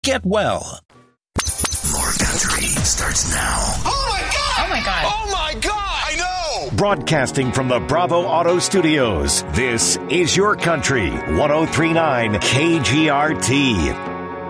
Get well. More Country starts now. Oh my God! Oh my God! Oh my God! I know! Broadcasting from the Bravo Auto Studios, this is Your Country 103.9 KGRT.